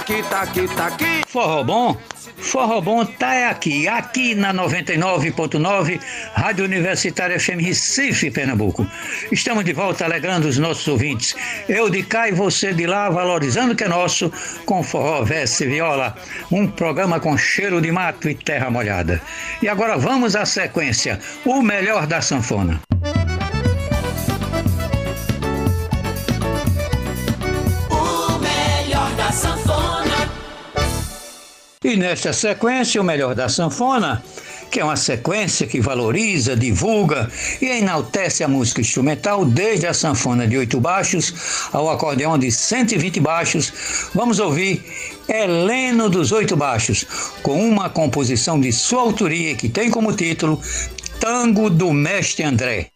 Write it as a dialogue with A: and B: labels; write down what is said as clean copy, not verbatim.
A: tá aqui.
B: Forró bom tá aqui na 99.9, Rádio Universitária FM Recife, Pernambuco. Estamos de volta alegrando os nossos ouvintes. Eu de cá e você de lá, valorizando o que é nosso, com forró, verso e viola. Um programa com cheiro de mato e terra molhada. E agora vamos à sequência, o melhor da sanfona. E nesta sequência, o melhor da sanfona, que é uma sequência que valoriza, divulga e enaltece a música instrumental, desde a sanfona de 8 baixos ao acordeão de 120 baixos, vamos ouvir Heleno dos 8 baixos, com uma composição de sua autoria que tem como título Tango do Mestre André.